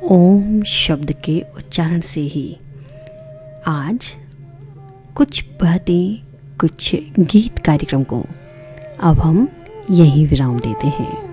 ओम शब्द के उच्चारण से ही आज कुछ बातें, कुछ गीत कार्यक्रम को अब हम यहीं विराम देते हैं।